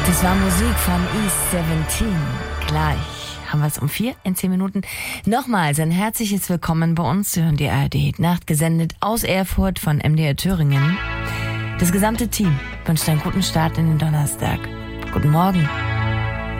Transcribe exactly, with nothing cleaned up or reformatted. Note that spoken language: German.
Das war Musik von E siebzehn. Gleich haben wir es um vier in zehn Minuten. Nochmals ein herzliches Willkommen bei uns. Sie hören die A R D Nacht, gesendet aus Erfurt von M D R Thüringen. Das gesamte Team wünscht einen guten Start in den Donnerstag. Guten Morgen.